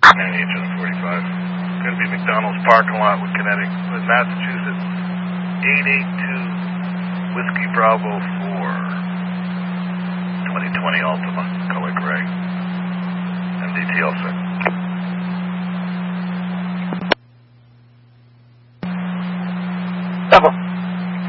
NHS 45. Going to be McDonald's parking lot with Massachusetts. 882 Whiskey Bravo 4. 2020 Altima, color gray. MDT all set.